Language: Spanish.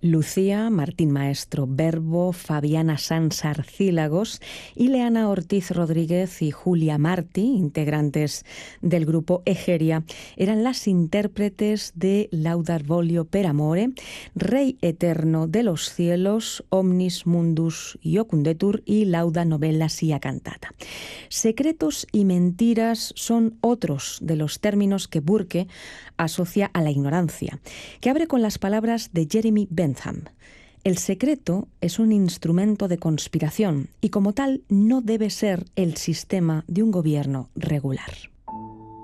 Lucía Martín Maestro Verbo, Fabiana Sanz Arcílagos, Ileana Ortiz Rodríguez y Julia Martí, integrantes del grupo Egeria, eran las intérpretes de Laudar Volio per Amore, Rey Eterno de los Cielos, Omnis Mundus Iocundetur y Lauda Novella Sia Cantata. Secretos y mentiras son otros de los términos que Burke asocia a la ignorancia, que abre con las palabras de Jeremy Bentham. El secreto es un instrumento de conspiración y como tal no debe ser el sistema de un gobierno regular.